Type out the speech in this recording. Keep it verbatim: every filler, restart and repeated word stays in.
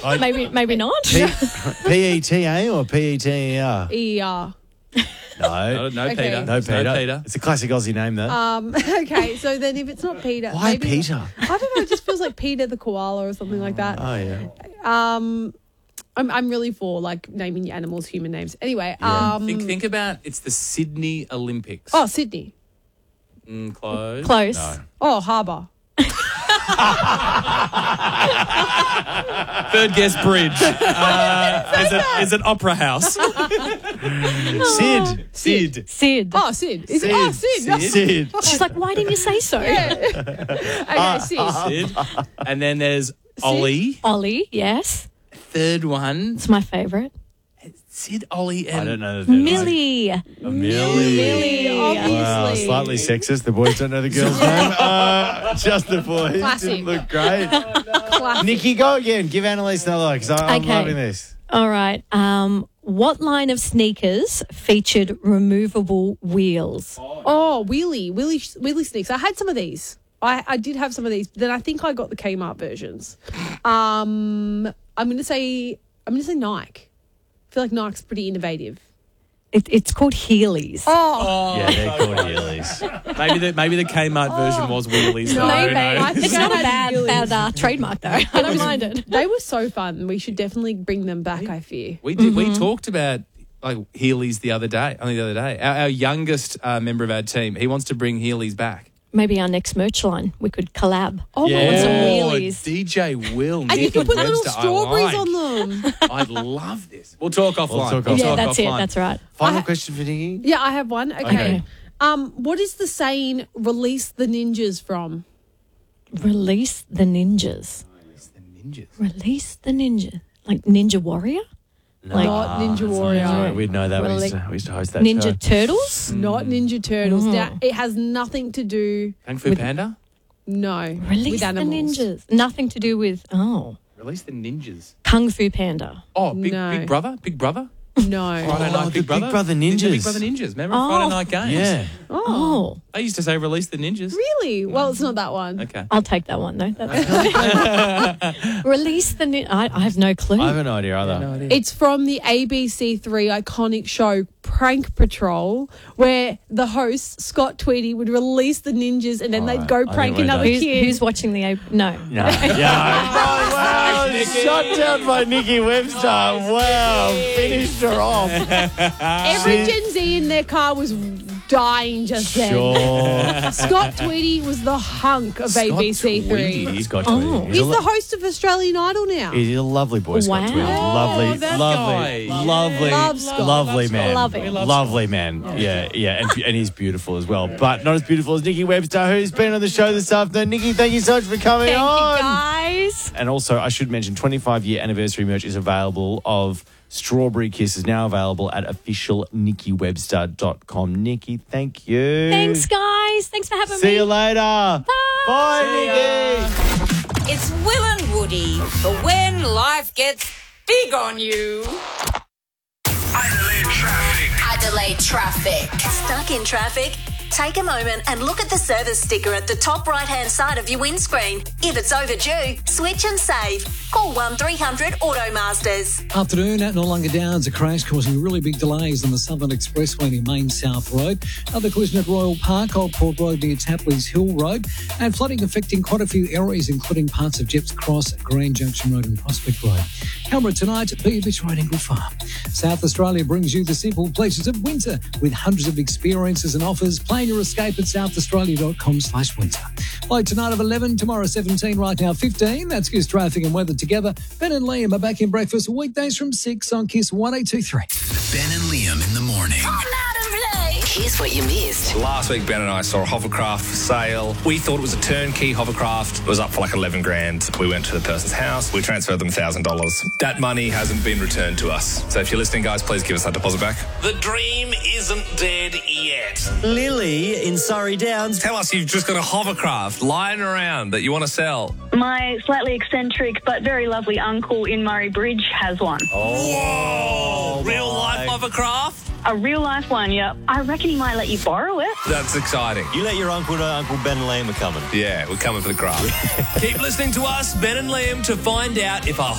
I- maybe maybe not. P E T A or P E T E R? E R. No. No, no Okay. Peter. No, Peter. No Peter. It's a classic Aussie name, though. Um, okay, so then if it's not Peter, Why maybe, Peter? I don't know. It just feels like Peter the koala or something like that. Oh, yeah. Um, I'm I'm really for like naming your animals human names. Anyway, um, Think, think about it's the Sydney Olympics. oh Sydney, Mm, close. Close. No. oh Harbour, Third guess, Bridge. Uh, is, it, is it Opera House? Sid. Sid. Sid. oh Sid, is it? Oh Sid, Sid. She's like, why didn't you say so? okay, Sid. Sid. And then there's Ollie. Ollie, yes. Third one, It's my favourite. Sid, Ollie, and I don't know. The third one. Millie. Millie. Millie. Obviously. Wow, slightly sexist. The boys don't know the girl's name. Uh, just the boys. Classic. Didn't look great. Classic. Nikki, go again. Give Annalise another because I'm Okay. loving this. All right. Um, what line of sneakers featured removable wheels? Oh, wheelie, wheelie, wheelie sneaks. I had some of these. I, I did have some of these. But then I think I got the Kmart versions. Um, I'm gonna say I'm gonna say Nike. I feel like Nike's pretty innovative. It, it's called Heelys. Oh, Yeah, they're called Heelys. maybe the maybe the Kmart version was Wheelies. though. Maybe. I think It's I not a had bad, Heelys. bad uh, trademark, though. I don't mind it. they were so fun. We should definitely bring them back. I fear. We did. We talked about like Heelys the other day. Only the other day. Our, our youngest uh, member of our team, he wants to bring Heelys back. Maybe our next merch line, we could collab. Oh Yeah. my Want god! some Oh, wheelies. D J Will, And you Nick can put little Webster, I strawberries like. on them. I'd love this. We'll talk offline. talk We'll offline. Yeah, talk that's it. offline. That's right. Final I- question for Nikki. Yeah, I have one. Okay. Okay. Um, what is the saying? Release the ninjas from? Release the ninjas. Ninjas. Release the ninja. Like Ninja Warrior? Like Not Ninja Warrior. Sorry, we'd know that. We used, Really? to, we used to host that Ninja show. Turtles? Not Ninja Turtles. Mm. Now, it has nothing to do. Kung Fu Panda? No, Release with the animals. ninjas. Nothing to do with, oh, Release the ninjas. Kung Fu Panda. Oh, Big, No. Big Brother? Big Brother? No. Friday Oh, Night the Big Brother? Big Brother The Ninjas. Big Brother Ninjas. Remember Oh. Friday Night Games? Yeah. Oh, I used to say release the ninjas. Really? Well, it's not that one. Okay. I'll take that one, though. That's Release the ninja. I, I have no clue. I have no idea either. It's from the A B C three iconic show Prank Patrol, where the host, Scott Tweedy, would release the ninjas and then they'd Alright, go I think prank we're another done. who's, kid. who's watching the... A- no. No. Yeah. Oh, wow. Shut down by Nikki Webster. Wow. Finished her off. Every Gen Z in their car was dying just then. Sure. Scott Tweedy was the hunk of A B C three. Tweedy. Scott Oh. Tweedy. He's a lo- the host of Australian Idol now. He's a lovely boy, Scott Wow. Tweedy. Oh, Lovely, that lovely, guy. lovely, Love Scott. lovely Love man. Scott. Love him. Lovely man. Yeah, yeah, and, and he's beautiful as well. But not as beautiful as Nikki Webster, who's been on the show this afternoon. Nikki, thank you so much for coming Thank on. you, guys. And also, I should mention, twenty-five year anniversary merch is available of Strawberry Kiss is now available at official nikki webster dot com. Nikki, thank you. Thanks, guys. Thanks for having See me. you later. Bye, Bye. Nikki. It's Will and Woody for when life gets big on you. Adelaide traffic. Adelaide traffic. Stuck in traffic? Take a moment and look at the service sticker at the top right-hand side of your windscreen. If it's overdue, switch and save. Call one three hundred Automasters. Afternoon at Noarlunga Downs, a crash causing really big delays on the Southern Expressway near Main South Road. Another collision at Royal Park, Old Port Road near Tapley's Hill Road. And flooding affecting quite a few areas, including parts of Jepps Cross, Grand Junction Road and Prospect Road. Canberra tonight, Beach Road, Inglewood Farm. South Australia brings you the simple pleasures of winter with hundreds of experiences and offers. Plan your escape at south australia dot com slash winter. Low tonight of eleven, tomorrow seventeen, right now fifteen. That's Kiss Traffic and Weather together. Ben and Liam are back in breakfast weekdays from six on Kiss one eight two three. Ben and Liam in the morning. Here's what you missed. Last week, Ben and I saw a hovercraft for sale. We thought it was a turnkey hovercraft. It was up for like eleven grand. We went to the person's house. We transferred them one thousand dollars. That money hasn't been returned to us. So if you're listening, guys, please give us that deposit back. The dream isn't dead yet. Lily in Surrey Downs. Tell us you've just got a hovercraft lying around that you want to sell. My slightly eccentric but very lovely uncle in Murray Bridge has one. Whoa! Real life hovercraft? A real life one, yeah. I reckon he might let you borrow it. That's exciting. You let your uncle know Uncle Ben and Liam are coming. Yeah, we're coming for the craft. Keep listening to us, Ben and Liam, to find out if a